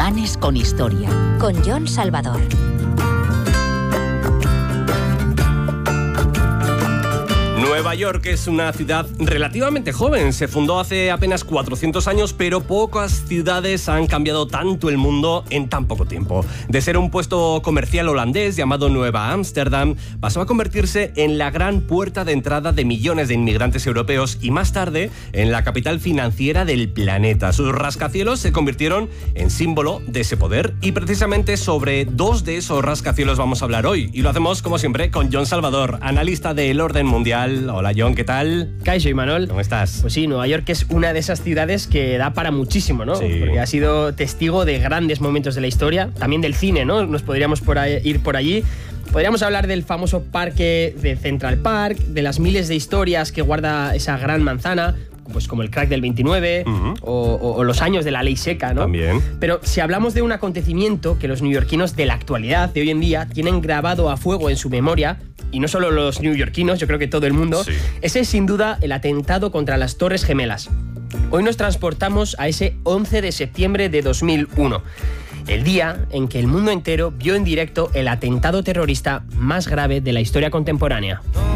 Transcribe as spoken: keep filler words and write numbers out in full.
Alemanes con historia. Con Jon Salvador. Nueva York es una ciudad relativamente joven. Se fundó hace apenas cuatrocientos años, pero pocas ciudades han cambiado tanto el mundo en tan poco tiempo. De ser un puesto comercial holandés llamado Nueva Ámsterdam, pasó a convertirse en la gran puerta de entrada de millones de inmigrantes europeos y más tarde en la capital financiera del planeta. Sus rascacielos se convirtieron en símbolo de ese poder y precisamente sobre dos de esos rascacielos vamos a hablar hoy. Y lo hacemos como siempre con Jon Salvador, analista del orden mundial. Hola Jon, ¿qué tal? Kaixo, Imanol. ¿Cómo estás? Pues sí, Nueva York es una de esas ciudades que da para muchísimo, ¿no? Sí. Porque ha sido testigo de grandes momentos de la historia, también del cine, ¿no? Nos podríamos por ahí, ir por allí. Podríamos hablar del famoso parque de Central Park, de las miles de historias que guarda esa gran manzana, pues como el crack del veintinueve, uh-huh. o, o, o los años de la ley seca, ¿no? También. Pero si hablamos de un acontecimiento que los neoyorquinos de la actualidad, de hoy en día, tienen grabado a fuego en su memoria, y no solo los neoyorquinos, yo creo que todo el mundo, sí. Ese es sin duda el atentado contra las Torres Gemelas. Hoy nos transportamos a ese once de septiembre de dos mil uno, el día en que el mundo entero vio en directo el atentado terrorista más grave de la historia contemporánea.